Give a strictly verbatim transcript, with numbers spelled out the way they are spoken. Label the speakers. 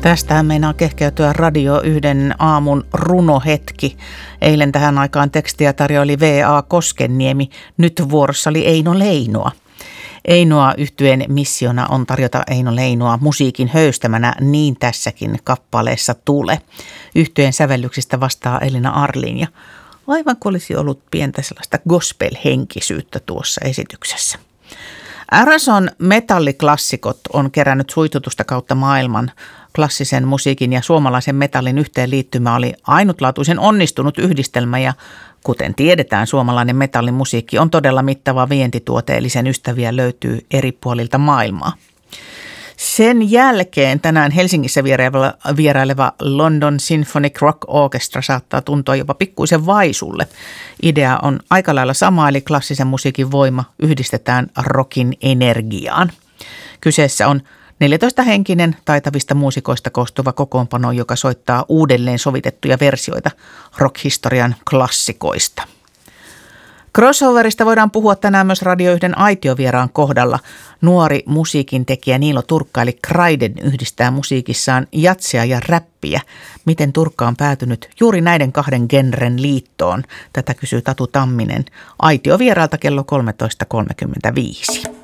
Speaker 1: Tästähän meinaa kehkeytyä Radio yhden aamun runohetki. Eilen tähän aikaan tekstiä tarjoili V A Koskenniemi. Nyt vuorossa oli Eino Leinoa. Einoa yhtyeen missiona on tarjota Eino Leinoa musiikin höystämänä niin tässäkin kappaleessa Tule. Yhtyeen sävellyksistä vastaa Elina Arlin ja aivan kuin olisi ollut pientä sellaista gospel-henkisyyttä tuossa esityksessä. R S O:n metalliklassikot on kerännyt suitutusta kautta maailman. Klassisen musiikin ja suomalaisen metallin yhteenliittymä oli ainutlaatuisen onnistunut yhdistelmä ja kuten tiedetään, suomalainen metallimusiikki on todella mittava vientituote, eli sen ystäviä löytyy eri puolilta maailmaa. Sen jälkeen tänään Helsingissä vieraileva, vieraileva London Symphonic Rock Orchestra saattaa tuntua jopa pikkuisen vaisulle. Idea on aika lailla sama, eli klassisen musiikin voima yhdistetään rockin energiaan. Kyseessä on neljätoista-henkinen taitavista muusikoista koostuva kokoonpano, joka soittaa uudelleen sovitettuja versioita rock-historian klassikoista. Crossoverista voidaan puhua tänään myös Radio yhden aitiovieraan kohdalla. Nuori musiikintekijä Niilo Turkka eli Kraiden yhdistää musiikissaan jatsia ja räppiä. Miten Turkka on päätynyt juuri näiden kahden genren liittoon? Tätä kysyy Tatu Tamminen aitiovieraalta kello kolmetoista kolmekymmentäviisi.